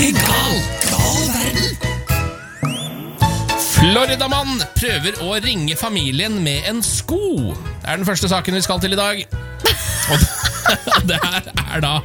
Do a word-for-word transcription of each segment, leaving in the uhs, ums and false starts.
gal, gal verden. Floridamann prøver å ringe familien med en sko. Det er den første saken vi skal til i dag. Og det her er da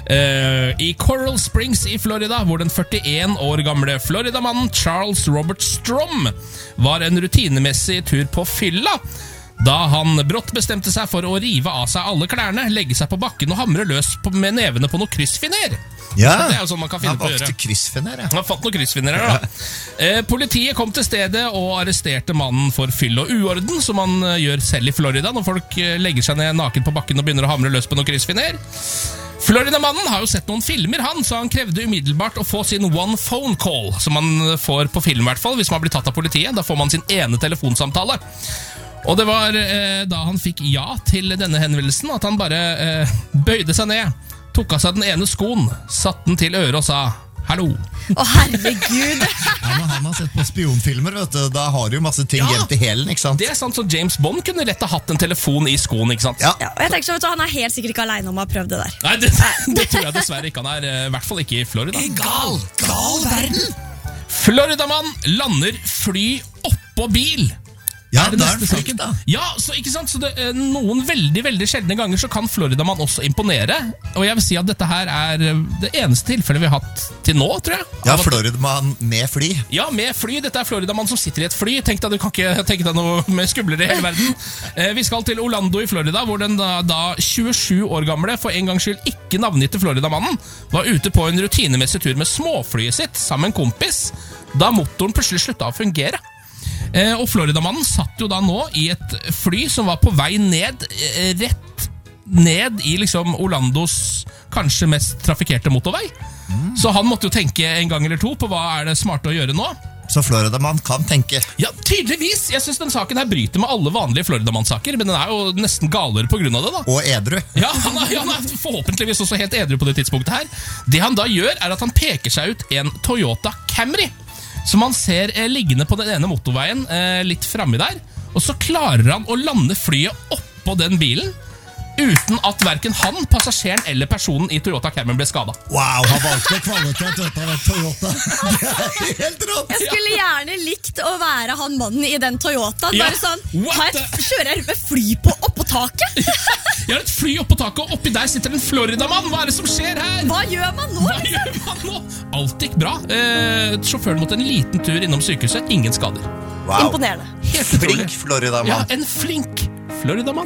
uh, i Coral Springs i Florida, hvor den førtien år gamle Floridamannen Charles Robert Strom var en rutinemessig tur på fylla, da han brått bestemte seg for å rive av seg alle klærne, legge seg på bakken og hamre løs på, med nevene på noe kryssfiner. Ja, det er jo sånn man kan finne på å gjøre. kryssfiner, ja. Han har fått noen kryssfinere, da. Eh, politiet kom til stedet og arresterte mannen for fyll og uorden, som man eh, gjør selv i Florida når folk eh, legger seg ned naken på bakken og begynner å hamre løs på noen kryssfiner. Floridamannen har jo sett noen filmer, han, så han krevde umiddelbart å få sin one phone call, som man får på film i hvert fall, hvis man blir tatt av politiet. Da får man sin ene telefonsamtale. Og det var eh, da han fikk ja til denne henvendelsen, at han bare eh, bøyde seg ned, tok av seg den ene skoen, satt den til øret og sa hallo. Å, herregud. Ja, men han har sett på spionfilmer, vet du. Da har du jo masse ting Ja, gjemt i hælen, ikke sant? Det er sant, så James Bond kunne rett ha hatt en telefon i skoen, ikke sant? Ja. Ja, og jeg tenker så, vet du, Han er helt sikkert ikke alene om å ha prøvd det der. Nei, det, det tror jeg dessverre ikke han er, i hvert fall ikke i Florida. Gal, gal verden. Floridamann lander fly oppå bil. Ja, er det da er neste det flink, saken. da. Ja, så ikke sant, så det, eh, noen veldig, veldig sjeldne ganger så kan Floridamann også imponere, og jeg vil si at dette her er eh, det eneste tilfellet vi har hatt til nå, tror jeg. Ja, Av at- Floridamann med fly. Ja, med fly. Dette er Floridamann som sitter i et fly. Tenk deg, du kan ikke tenke deg noe med skumlere i hele verden. Eh, vi skal til Orlando i Florida, hvor den da, da tjuesju år gamle, for en gangs skyld ikke navngitte Floridamannen, var ute på en rutinemessig tur med småflyet sitt sammen med en kompis, da motoren plutselig slutta å fungere. Eh, og Floridamannen satt jo da nå i et fly som var på vei ned, eh, rett ned i liksom Orlandos kanskje mest trafikkerte motorvei. Mm. Så han måtte jo tenke en gang eller to på hva er det smarte å gjøre nå. Så Floridamann kan tenke. Ja, tydeligvis! Jeg synes den saken her bryter med alle vanlige Floridamann-saker, men den er jo nesten galere på grunn av det, da. Og edru. Ja, han er, han er forhåpentligvis også helt edru på det tidspunktet her. Det han da gjør, er at han peker seg ut en Toyota Camry, som man ser eh, liggende på den ene motorveien eh, litt fremme der, og så klarer han å lande flyet oppå den bilen, uten at hverken han, passasjeren eller personen i Toyota Camry ble skadet. Wow, han valgte kvalitet ut av en Toyota. Det er helt rått. Jeg skulle gjerne likt å være han mannen i den Toyotaen. Ja, Bare sånn, what her the- kjører jeg med fly på oppå taket. Jeg har et fly oppå taket, og oppi der sitter en Floridamann. Hva er det som skjer her? Hva gjør man nå? Hva gjør man nå? Alt gikk bra. Eh, sjåføren måtte en liten tur innom sykehuset. Ingen skader. Wow. Imponerende. Helt utrolig. Flink Floridamann. Ja, en flink Floridamann.